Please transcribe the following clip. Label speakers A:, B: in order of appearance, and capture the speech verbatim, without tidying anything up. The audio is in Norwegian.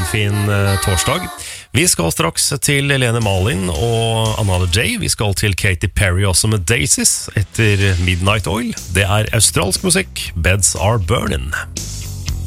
A: fin uh, torsdag. Vi skal straks til Lene Malin og Another Day. Vi skal til Katy Perry også med Daisies etter Midnight Oil. Det er australsk musikk. Beds Are Burning.